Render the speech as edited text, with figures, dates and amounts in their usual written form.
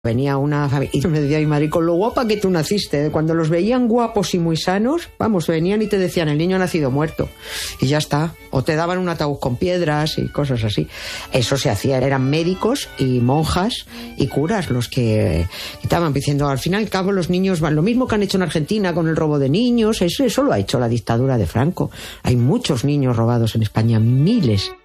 Venía una familia y me decía mi madre, con lo guapa que tú naciste, cuando los veían guapos y muy sanos, vamos, venían y te decían, el niño ha nacido muerto. Y ya está. O te daban un ataúd con piedras y cosas así. Eso se hacía, eran médicos y monjas y curas los que estaban diciendo, al fin y al cabo los niños van, lo mismo que han hecho en Argentina con el robo de niños, eso lo ha hecho la dictadura de Franco. Hay muchos niños robados en España, miles.